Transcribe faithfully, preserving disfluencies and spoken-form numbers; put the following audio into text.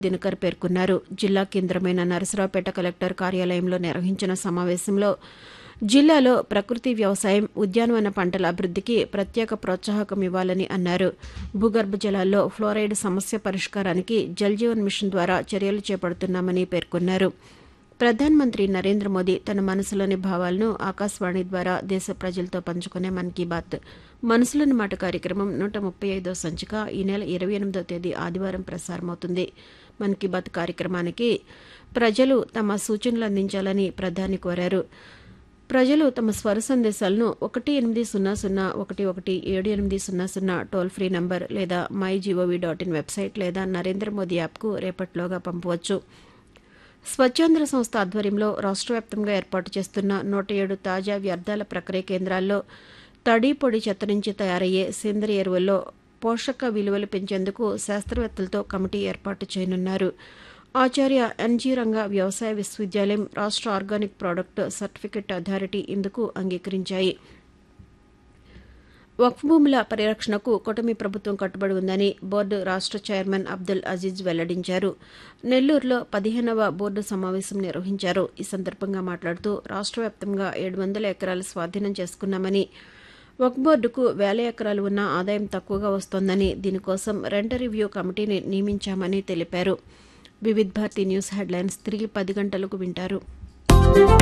దినకర్ పేర్కొన్నారు. జిల్లా కేంద్రమైన నరసరావుపేట కలెక్టర్ కార్యాలయంలో నిర్వహించిన సమావేశంలో జిల్లాలో ప్రకృతి వ్యవసాయం, ఉద్యానవన పంటల అభివృద్ధికి ప్రత్యేక ప్రోత్సాహకం ఇవ్వాలని అన్నారు. భూగర్భ జలాల్లో ఫ్లోరైడ్ సమస్య పరిష్కారానికి జల్ జీవన్ మిషన్ ద్వారా చర్యలు చేపడుతున్నామని పేర్కొన్నారు. ప్రధానమంత్రి నరేంద్ర మోదీ తన మనసులోని భావాలను ఆకాశవాణి ద్వారా దేశ ప్రజలతో పంచుకునే మన్ కీ బాత్ మనసులోని మాట కార్యక్రమం నూట ముప్పై ఐదో సంచిక ఈ నెల ఇరవై ఎనిమిదో తేదీ ఆదివారం ప్రసారమవుతుంది. మన్ కీ బాత్ కార్యక్రమానికి ప్రజలు తమ సూచనలు అందించాలని ప్రధాని కోరారు. ప్రజలు తమ స్వర సందేశాలను ఒకటి ఎనిమిది సున్నా సున్నా ఒకటి ఒకటి ఏడు ఎనిమిది సున్నా సున్నా టోల్ ఫ్రీ నంబర్ లేదా my GOV dot in website లేదా నరేంద్ర మోదీ యాప్కు రేపటిలోగా పంపవచ్చు. స్వచ్ఛాంధ్ర సంస్థ ఆధ్వర్యంలో రాష్ట్ర వ్యాప్తంగా ఏర్పాటు చేస్తున్న నూట ఏడు తాజా వ్యర్థాల ప్రక్రియ కేంద్రాల్లో తడి పొడి చెత్త నుంచి తయారయ్యే సేంద్రియ ఎరువుల్లో పోషక విలువలు పెంచేందుకు శాస్త్రవేత్తలతో కమిటీ ఏర్పాటు చేయనున్నారు. ఆచార్య ఎన్జీ రంగా వ్యవసాయ విశ్వవిద్యాలయం, రాష్ట్ర ఆర్గానిక్ ప్రాడక్ట్ సర్టిఫికెట్ అథారిటీ ఇందుకు అంగీకరించాయి. వక్ఫ్ భూముల పరిరక్షణకు కూటమి ప్రభుత్వం కట్టుబడి ఉందని బోర్డు రాష్ట్ర చైర్మన్ అబ్దుల్ అజీజ్ వెల్లడించారు. నెల్లూరులో పదిహేనవ బోర్డు సమావేశం నిర్వహించారు. ఈ సందర్భంగా మాట్లాడుతూ రాష్ట్ర వ్యాప్తంగా ఏడు వందల ఎకరాలు స్వాధీనం చేసుకున్నామని, వక్ఫ్ బోర్డుకు వేల ఎకరాలు ఉన్న ఆదాయం తక్కువగా వస్తోందని, దీనికోసం రెంట్ రివ్యూ కమిటీని నియమించామని తెలిపారు. వివిధ్ భారతి న్యూస్ హెడ్లైన్స్ తిరిగి పది గంటలకు వింటారు.